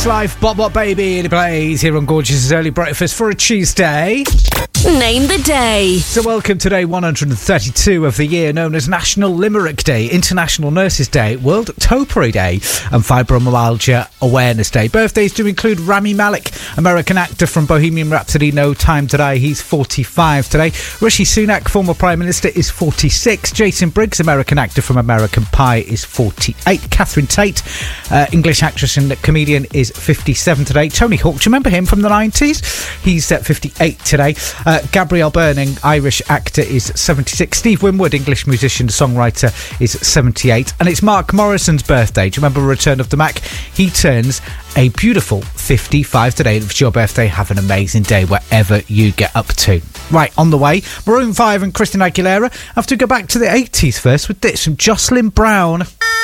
Westlife, Bop Bop Baby, it plays here on Gorgeous' Early Breakfast for a Tuesday. Name the day. So welcome to day 132 of the year, known as National Limerick Day, International Nurses Day, World Topiary Day and Fibromyalgia Awareness Day. Birthdays do include Rami Malek, American actor from Bohemian Rhapsody, No Time to Die. He's 45 today. Rishi Sunak, former Prime Minister, is 46. Jason Briggs, American actor from American Pie, is 48. Catherine Tate, English actress and comedian, is 57 today. Tony Hawk, do you remember him from the 90s? He's 58 today. Gabrielle Burning, Irish actor, is 76. Steve Winwood, English musician, songwriter, is 78. And it's Mark Morrison's birthday. Do you remember Return of the Mac? He turns a beautiful 55 today. If it's your birthday, have an amazing day wherever you get up to. Right, on the way, Maroon 5 and Christina Aguilera have to go back to the 80s first with this from Jocelyn Brown.